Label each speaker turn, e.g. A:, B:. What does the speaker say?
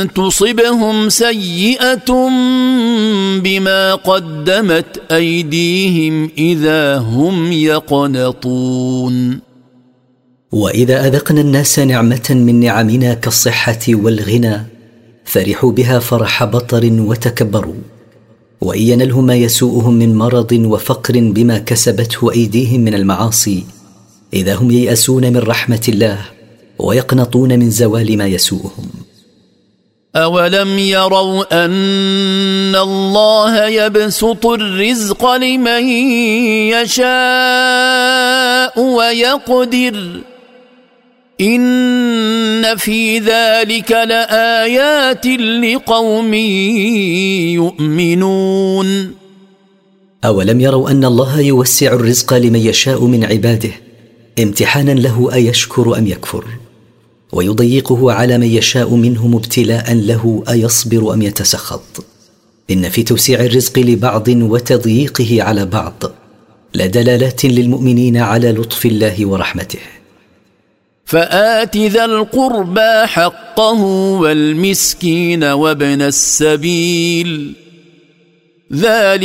A: تصبهم سيئة بما قدمت أيديهم إذا هم يقنطون.
B: وإذا أذقنا الناس نعمة من نعمنا كالصحة والغنى فرحوا بها فرح بطر وتكبروا، وإن ينلهم ما يسوءهم من مرض وفقر بما كسبته أيديهم من المعاصي إذا هم ييأسون من رحمة الله ويقنطون من زوال ما يسوءهم.
A: أولم يروا أن الله يبسط الرزق لمن يشاء ويقدر إن في ذلك لآيات لقوم يؤمنون.
B: أولم يروا أن الله يوسع الرزق لمن يشاء من عباده امتحانا له أيشكر أم يكفر، ويضيقه على من يشاء منهم ابتلاء له أيصبر أم يتسخط. إن في توسيع الرزق لبعض وتضييقه على بعض لدلالات للمؤمنين على لطف الله ورحمته.
A: فآت ذا القربى حقه والمسكين وابن السبيل ذلك